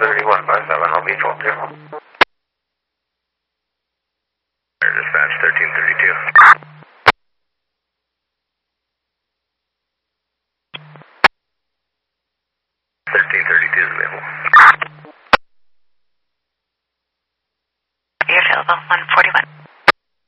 3157, I'll be 12 2. Dispatch 1332. 1332 is available. Be available 141.